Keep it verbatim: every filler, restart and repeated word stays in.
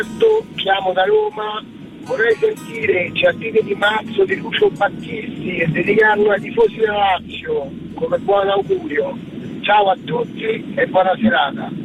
Chiamo da Roma, vorrei sentire Giardini di Marzo di Lucio Battisti e dedicarlo ai tifosi della Lazio come buon augurio. Ciao a tutti e buona serata.